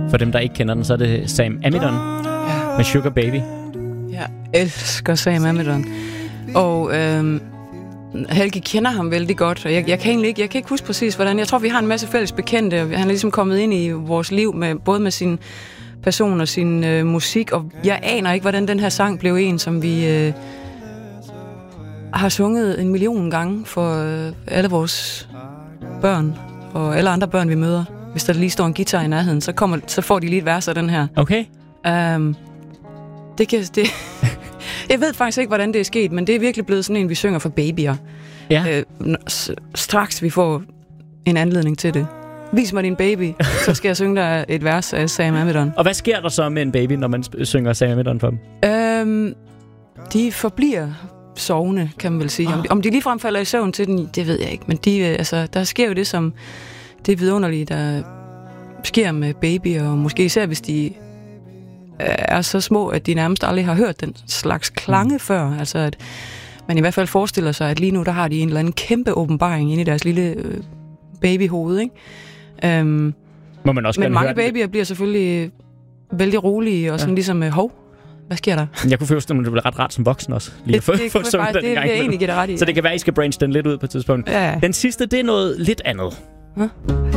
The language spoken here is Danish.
For dem, der ikke kender den, så er det Sam Amidon med Sugar Baby. Jeg elsker Sam Amidon. Og Helgi kender ham vældig godt, og jeg kan ikke huske præcis, hvordan. Jeg tror, vi har en masse fælles bekendte, og han er ligesom kommet ind i vores liv, både med sin person og sin musik, og jeg aner ikke, hvordan den her sang blev en, som vi har sunget 1 million gange for alle vores børn, og alle andre børn, vi møder. Hvis der lige står en guitar i nærheden, så får de lige et vers af den her. Okay. Jeg ved faktisk ikke, hvordan det er sket, men det er virkelig blevet sådan en, vi synger for babyer. Ja. Straks vi får en anledning til det. Vis mig din baby, så skal jeg synge dig et vers af Sam Amidon. Og hvad sker der så med en baby, når man synger Sam Amidon for dem? De forbliver sovende, kan man vel sige. Om de ligefrem falder i søvn til den, det ved jeg ikke. Men der sker jo det, som det vidunderlige, der sker med babyer, og måske især hvis de er så små, at de nærmest aldrig har hørt den slags klange før. Altså at man i hvert fald forestiller sig, at lige nu der har de en eller anden kæmpe åbenbaring inde i deres lille babyhoved, ikke? Må man også men mange babyer bliver selvfølgelig vældig rolige og sådan ligesom hov. Hvad sker der? Jeg kunne forestille mig, at det bliver ret rart som voksen også. Det vil jeg egentlig give dig ret i. Så det kan være, at I skal branche den lidt ud på et tidspunkt. Ja. Den sidste, det er noget lidt andet.